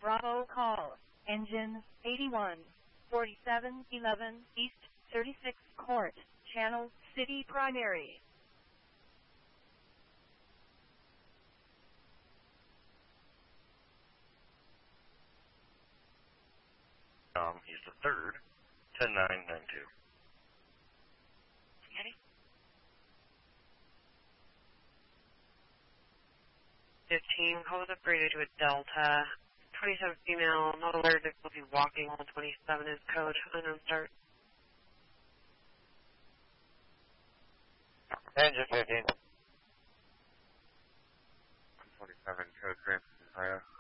Bravo call. Engine 81. 4711 East 36th Court. Channel City Primary. He's the third. 10992. Okay. 15, call was upgraded to a Delta. 27 female, not alerted, will be walking on 27 is code, unknown start. Engine 15. 127, code transfer,